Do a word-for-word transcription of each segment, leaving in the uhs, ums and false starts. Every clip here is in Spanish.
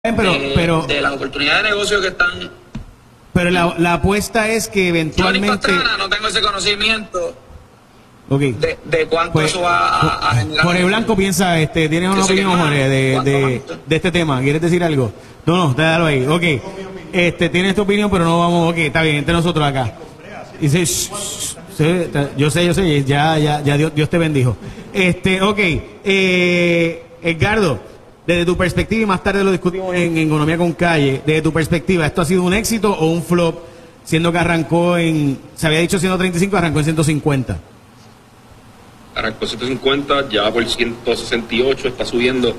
Pero, de, pero, de las oportunidades de negocio que están. Pero la, la apuesta es que eventualmente. Yo Pastrana, no tengo ese conocimiento okay. de, de cuánto pues, eso va a, a generar. Jorge Blanco piensa, este, ¿tienes una opinión, Jorge, de, de, de este tema? ¿Quieres decir algo? No, no, déjalo ahí. Ok. Este, tienes tu opinión, pero no vamos. Ok, está bien, entre nosotros acá. Y dice, shh, shh, shh, yo sé, yo sé, ya, ya, ya Dios, Dios te bendijo. Este, ok. Eh, Edgardo. Desde tu perspectiva, y más tarde lo discutimos en, en Economía con Calle, desde tu perspectiva, ¿esto ha sido un éxito o un flop, siendo que arrancó en, se había dicho ciento treinta y cinco, arrancó en ciento cincuenta? Arrancó ciento cincuenta, ya va por ciento sesenta y ocho, está subiendo.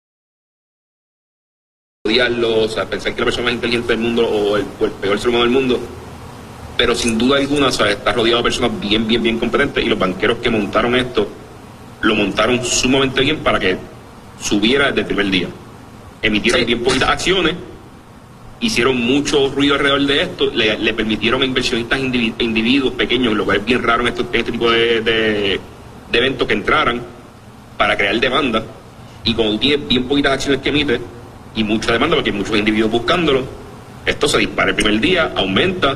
Odiarlo, o sea, pensar que la persona más inteligente del mundo o el, o el peor ser humano del mundo, pero sin duda alguna, o sea, está rodeado de personas bien, bien, bien competentes, y los banqueros que montaron esto, lo montaron sumamente bien para que subiera desde el primer día. Emitieron sí. bien poquitas acciones, hicieron mucho ruido alrededor de esto, le, le permitieron a inversionistas individu individuos pequeños, lo cual es bien raro en, esto, en este tipo de, de, de eventos, que entraran para crear demanda. Y cuando tienes bien poquitas acciones que emites y mucha demanda, porque hay muchos individuos buscándolo, esto se dispara el primer día, aumenta,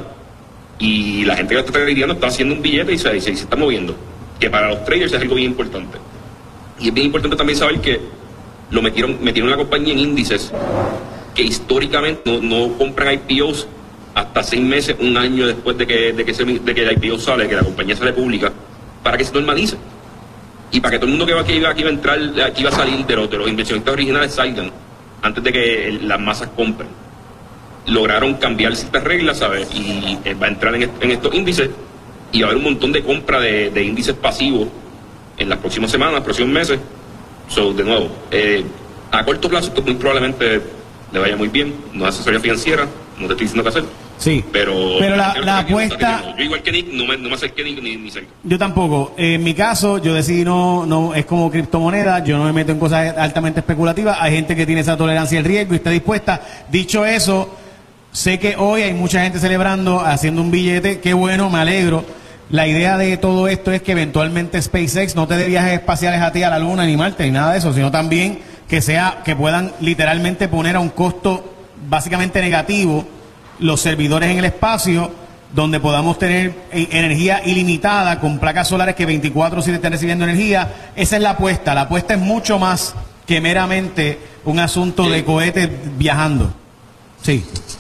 y la gente que lo está tradeando está haciendo un billete y se, se, se está moviendo, que para los traders es algo bien importante. Y es bien importante también saber que lo metieron, metieron la compañía en índices que históricamente no, no compran I P Os hasta seis meses, un año después de que, de que, se, de que el I P O sale, que la compañía sale pública, para que se normalice. Y para que todo el mundo que va aquí, aquí va a entrar, aquí va a salir de los, de los inversionistas originales salgan antes de que las masas compren. Lograron cambiar ciertas reglas, ¿sabes? Y eh, va a entrar en, est en estos índices, y va a haber un montón de compra de, de índices pasivos en las próximas semanas, próximos meses. So, de nuevo, eh, a corto plazo esto muy probablemente le vaya muy bien. No es asesoría financiera, no te estoy diciendo qué hacer. Sí, pero, pero la, la apuesta... No. Yo igual que Nick, no me, no me acerqué ni, ni, ni cerca. Yo tampoco. En mi caso, yo decidí no, no, es como criptomoneda, yo no me meto en cosas altamente especulativas. Hay gente que tiene esa tolerancia al riesgo y está dispuesta. Dicho eso, sé que hoy hay mucha gente celebrando, haciendo un billete. Qué bueno, me alegro. La idea de todo esto es que eventualmente SpaceX no te dé viajes espaciales a ti a la Luna ni Marte ni nada de eso, sino también que sea que puedan literalmente poner a un costo básicamente negativo los servidores en el espacio, donde podamos tener energía ilimitada con placas solares que veinticuatro siete estén recibiendo energía. Esa es la apuesta. La apuesta es mucho más que meramente un asunto sí. de cohetes viajando. Sí.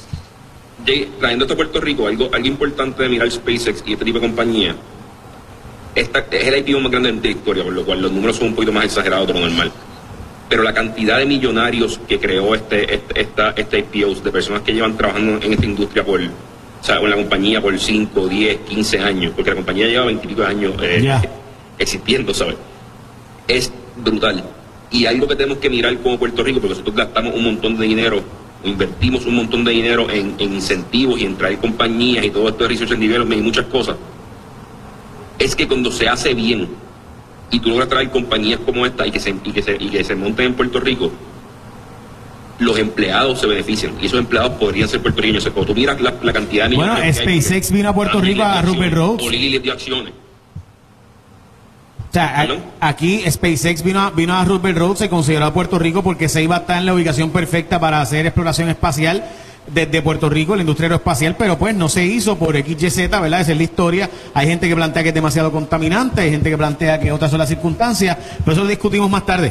Jay, trayendo esto a Puerto Rico, algo, algo importante de mirar SpaceX y este tipo de compañía, esta es el I P O más grande de la historia, por lo cual los números son un poquito más exagerados de lo normal. Pero la cantidad de millonarios que creó este, este, esta, este I P O, de personas que llevan trabajando en esta industria por, o sea, en la compañía por cinco, diez, quince años, porque la compañía lleva veinte y pico de años eh, yeah. existiendo, ¿sabes? Es brutal. Y algo que tenemos que mirar como Puerto Rico, porque nosotros gastamos un montón de dinero, invertimos un montón de dinero en, en incentivos y en traer compañías y todo esto de research and development y muchas cosas, es que cuando se hace bien y tú logras traer compañías como esta y que se, y que se, y que se monten en Puerto Rico, los empleados se benefician, y esos empleados podrían ser puertorriqueños. Cuando tú miras la, la cantidad de... Bueno, SpaceX vino a Puerto Rico a Rupert Rhodes. O líderes de acciones. O sea, a, aquí SpaceX vino a, vino a Rupert Rhodes, se consideró a Puerto Rico porque se iba a estar en la ubicación perfecta para hacer exploración espacial desde Puerto Rico, la industria aeroespacial, pero pues no se hizo por equis y zeta, ¿verdad? Esa es la historia. Hay gente que plantea que es demasiado contaminante, hay gente que plantea que otras son las circunstancias, pero eso lo discutimos más tarde.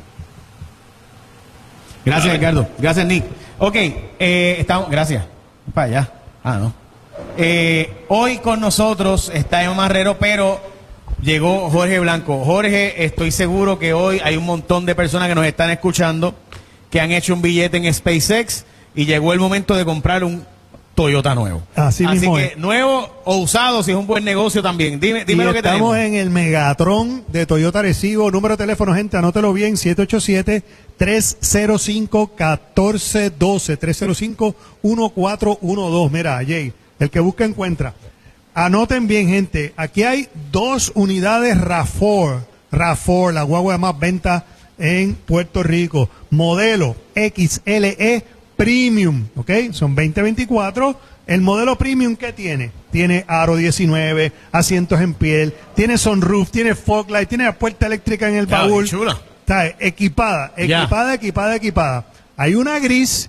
Gracias, Ricardo. Gracias, Nick. Ok, eh, estamos, gracias. Para allá. Ah, no. Eh, hoy con nosotros está Emma Marrero, pero llegó Jorge Blanco. Jorge, estoy seguro que hoy hay un montón de personas que nos están escuchando que han hecho un billete en SpaceX y llegó el momento de comprar un Toyota nuevo. Así, Así mismo que es. Nuevo o usado, si es un buen negocio también. Dime, dime y lo que estamos tenemos. en el Megatron de Toyota Arecibo. Número de teléfono, gente, anótelo bien, siete ocho siete, tres cero cinco, uno cuatro uno dos, tres cero cinco, uno cuatro uno dos. Mira, Jay, el que busca encuentra. Anoten bien, gente, aquí hay dos unidades RAV cuatro, RAV cuatro, la guagua de más venta en Puerto Rico. Modelo X L E Premium, ¿ok? Son veinte veinticuatro. El modelo Premium, ¿qué tiene? Tiene aro diecinueve, asientos en piel, tiene sunroof, tiene fog light, tiene la puerta eléctrica en el Ya, baúl. chula. Está equipada, equipada, Ya. equipada, equipada. Hay una gris